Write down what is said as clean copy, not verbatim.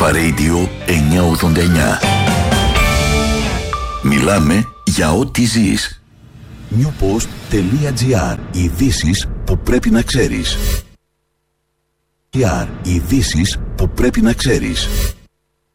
Αλφα Radio 989. Μιλάμε για ό,τι ζεις. newpost.gr. Ειδήσεις που πρέπει να ξέρεις. Ειδήσεις που πρέπει να ξέρεις.